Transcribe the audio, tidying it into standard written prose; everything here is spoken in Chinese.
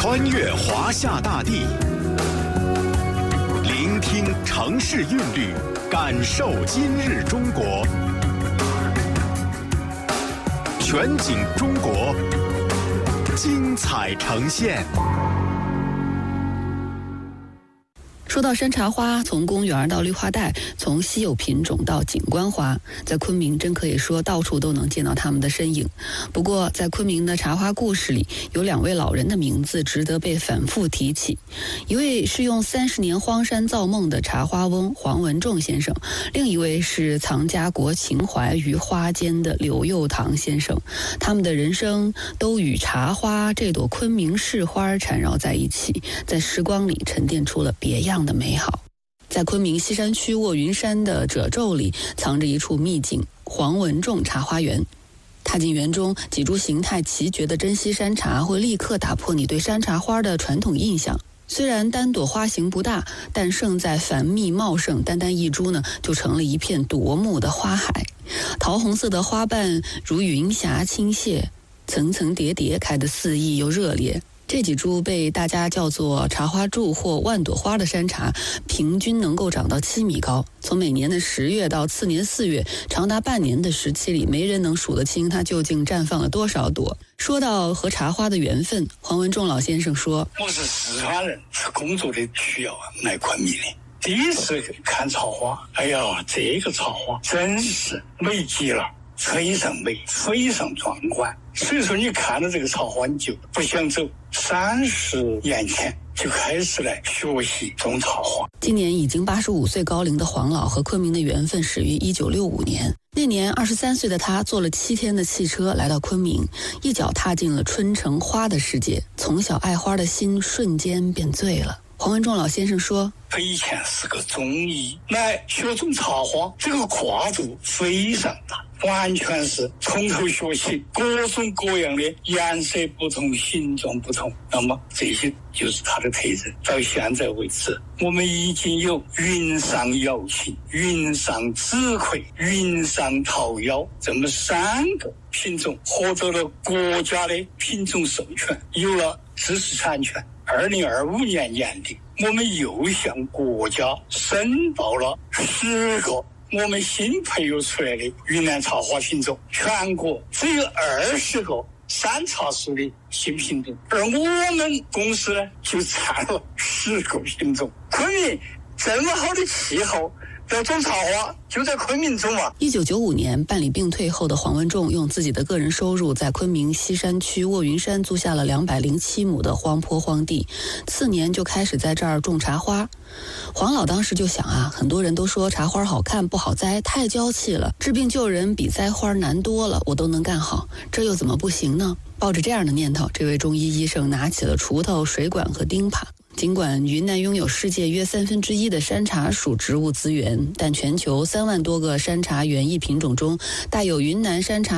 穿越华夏大地，聆听城市韵律，感受今日中国。全景中国，精彩呈现。 说到山茶花，从公园到绿化带，从稀有品种到景观花，在昆明真可以说到处都能见到它们的身影。不过在昆明的茶花故事里，有2位老人的名字值得被反复提起。一位是用30年荒山造梦的茶花翁黄文仲先生，另一位是藏家国情怀于花间的刘佑堂先生。他们的人生都与茶花这朵昆明市花缠绕在一起，在时光里沉淀出了别样的美好。在昆明西山区卧云山的褶皱里，藏着一处秘境——黄文仲茶花园。踏进园中，几株形态奇绝的珍稀山茶会立刻打破你对山茶花的传统印象。虽然单朵花型不大，但胜在繁密茂盛，单单一株呢，就成了一片夺目的花海。桃红色的花瓣如云霞倾泻，层层叠叠，开得肆意又热烈。这几株被大家叫做茶花柱或万朵花的山茶，平均能够长到7米高。从每年的10月到次年4月，长达半年的时期里，没人能数得清它究竟绽放了多少朵。说到和茶花的缘分，黄文仲老先生说：“ 我是四川人，是工作的需要来昆明的。第一次看草花，哎呀，这个草花真是美极了。”非常美，非常壮观。所以说你看到这个草花，你就不想走，30年前就开始来学习种草花。 今年已经85岁高龄的黄老和昆明的缘分始于1965年。那年23岁的他坐了7天的汽车来到昆明，一脚踏进了春城花的世界，从小爱花的心瞬间便醉了。黄文仲老先生说：“ 他以前是个中医，来学种草花，这个跨度非常大，完全是从头学起，各种各样的颜色不同，形状不同。那么这些就是他的特征。到现在为止，我们已经有云上瑶琴、云上紫葵、云上桃夭这么3个品种获得了国家的品种授权，有了知识产权。2025年年底，我们又向国家申报了10个我们新培育出来的云南草花品种，全国只有20个山茶属的新品种，而我们公司呢就占了10个品种。昆明这么好的气候，要种草花就在昆明种啊。 1995年办理病退后的黄文仲用自己的个人收入在昆明西山区卧云山租下了207亩的荒坡荒地，次年就开始在这儿种茶花。黄老当时就想啊，很多人都说茶花好看不好栽，太娇气了，治病救人比栽花难多了，我都能干好，这又怎么不行呢？抱着这样的念头，这位中医医生拿起了锄头、水管和钉耙。尽管云南拥有世界约1/3的山茶属植物资源，但全球3万多个山茶园艺品种中，带有云南山茶